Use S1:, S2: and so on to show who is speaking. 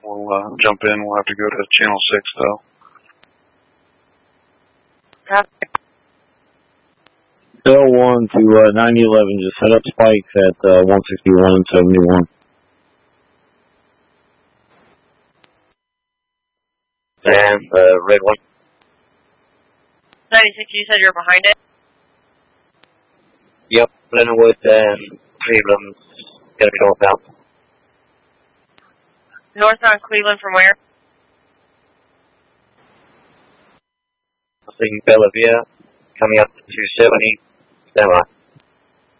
S1: We'll jump in. We'll have to go to Channel 6, though.
S2: Copy.
S3: L1 to 9011, just set up spikes at 161 and 71.
S4: And red one.
S2: 96, you said you're behind it?
S4: Yep, Leonardwood and Cleveland's going to be northbound.
S2: Northbound Cleveland from where?
S4: I think Bellavia coming up to 270. Stand by.